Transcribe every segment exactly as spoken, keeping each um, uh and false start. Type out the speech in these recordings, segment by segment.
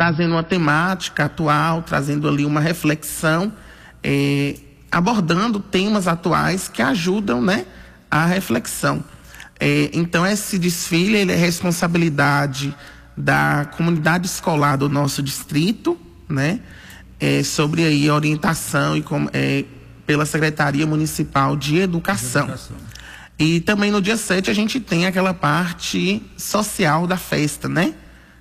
trazendo uma temática atual, trazendo ali uma reflexão, é, abordando temas atuais que ajudam, né, a reflexão. É, então, esse desfile ele é responsabilidade da comunidade escolar do nosso distrito, né, é, sobre aí a orientação e com, é, pela Secretaria Municipal de Educação. de Educação. E também no dia sete a gente tem aquela parte social da festa, né?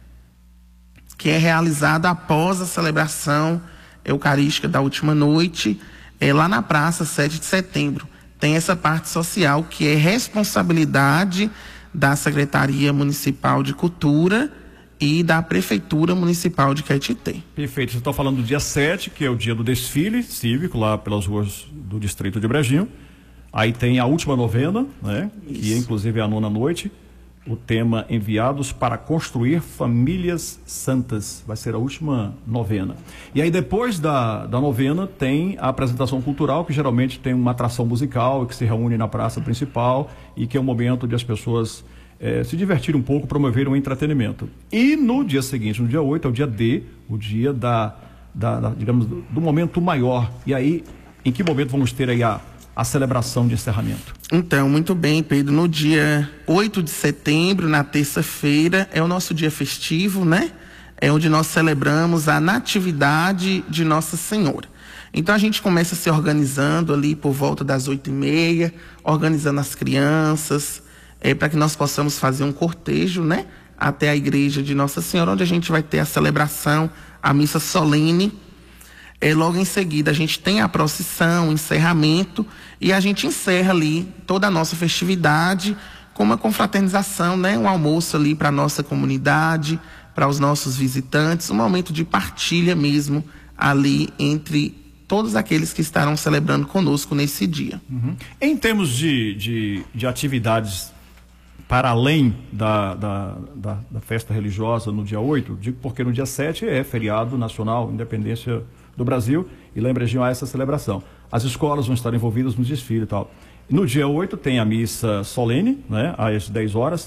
Que é realizada após a celebração eucarística da última noite, é, lá na Praça sete de setembro. Tem essa parte social que é responsabilidade da Secretaria Municipal de Cultura e da Prefeitura Municipal de Caetité. Perfeito. Você está falando do dia sete, que é o dia do desfile cívico lá pelas ruas do distrito de Brejinho. Aí tem a última novena, né? Isso. Que é inclusive a nona noite. O tema Enviados para Construir Famílias Santas. Vai ser a última novena. E aí depois da, da novena tem a apresentação cultural, que geralmente tem uma atração musical, que se reúne na praça principal e que é um momento de as pessoas eh, se divertirem um pouco, promover um entretenimento. E no dia seguinte, no dia oito, é o dia D, o dia da, da, da digamos, do, do momento maior. E aí, em que momento vamos ter aí a a celebração de encerramento? Então, muito bem, Pedro. No dia oito de setembro, na terça-feira, é o nosso dia festivo, né? É onde nós celebramos a Natividade de Nossa Senhora. Então, a gente começa se organizando ali por volta das oito e meia, organizando as crianças, é, para que nós possamos fazer um cortejo, né? Até a igreja de Nossa Senhora, onde a gente vai ter a celebração, a missa solene. É, logo em seguida a gente tem a procissão, o encerramento, e a gente encerra ali toda a nossa festividade com uma confraternização, né? Um almoço ali para a nossa comunidade, para os nossos visitantes, um momento de partilha mesmo ali entre todos aqueles que estarão celebrando conosco nesse dia. Uhum. Em termos de, de, de atividades para além da, da, da, da festa religiosa no dia oito, digo porque no dia sete é feriado nacional, independência do Brasil, e lá em Brejinho há essa celebração. As escolas vão estar envolvidas no desfile e tal. No dia oito tem a missa solene, né, às dez horas.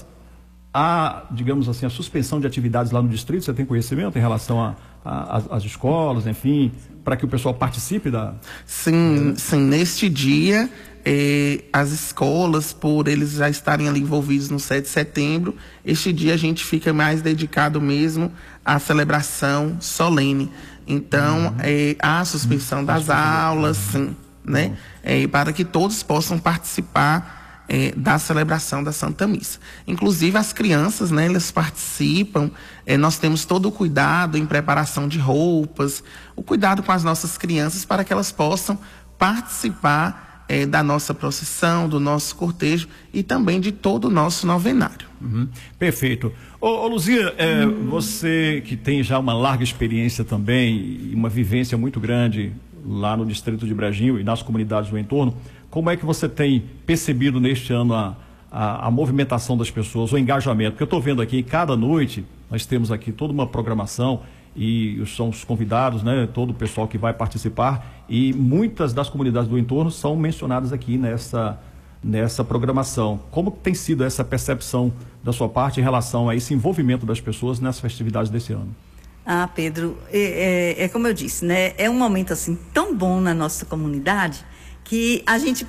Há, digamos assim, a suspensão de atividades lá no distrito. Você tem conhecimento em relação às escolas, enfim, para que o pessoal participe da... Sim, é. sim. Neste dia, eh, as escolas, por eles já estarem ali envolvidos no sete de setembro, este dia a gente fica mais dedicado mesmo à celebração solene. Então, uhum. é, há a suspensão uhum. das aulas, sim, né? Uhum. É, para que todos possam participar é, da celebração da Santa Missa. Inclusive, as crianças, né? Elas participam, é, nós temos todo o cuidado em preparação de roupas, o cuidado com as nossas crianças para que elas possam participar é, da nossa procissão, do nosso cortejo e também de todo o nosso novenário. Uhum. Perfeito. Ô, ô Luzia, é, hum. você que tem já uma larga experiência também e uma vivência muito grande lá no distrito de Brejinho e nas comunidades do entorno, como é que você tem percebido neste ano a, a, a movimentação das pessoas, o engajamento? Porque eu estou vendo aqui, cada noite, nós temos aqui toda uma programação e são os convidados, né, todo o pessoal que vai participar, e muitas das comunidades do entorno são mencionadas aqui nessa, nessa programação. Como tem sido essa percepção da sua parte em relação a esse envolvimento das pessoas nas festividades desse ano? Ah, Pedro, é, é, é como eu disse, né, é um momento assim tão bom na nossa comunidade que a gente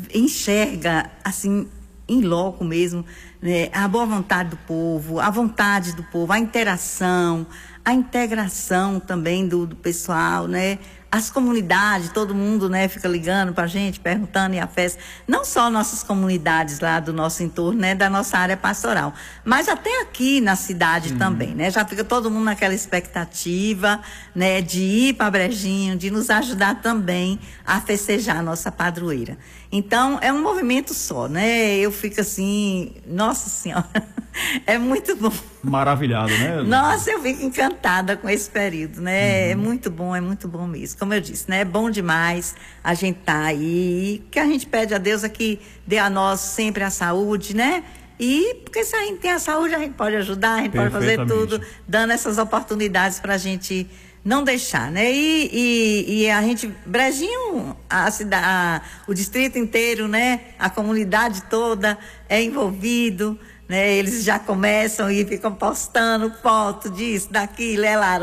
enxerga assim em loco mesmo, né, a boa vontade do povo, a vontade do povo, a interação, a integração também do, do pessoal, né? As comunidades, todo mundo, né, fica ligando pra gente, perguntando e a festa. Não só nossas comunidades lá do nosso entorno, né, da nossa área pastoral, mas até aqui na cidade uhum. também, né? Já fica todo mundo naquela expectativa, né, de ir para Brejinho, de nos ajudar também a festejar a nossa padroeira. Então, é um movimento só, né? Eu fico assim, nossa senhora, é muito bom. Maravilhado, né? Nossa, eu fico encantada com esse período, né? Uhum. É muito bom, é muito bom mesmo. Como eu disse, né? É bom demais a gente tá aí. O que a gente pede a Deus é que dê a nós sempre a saúde, né? E porque se a gente tem a saúde, a gente pode ajudar, a gente pode fazer tudo, dando essas oportunidades pra gente não deixar, né? E, e, e a gente, Brejinho, a cidade, a, o distrito inteiro, né? A comunidade toda é envolvido, né? Eles já começam e ficam postando foto disso, daquilo, é lá.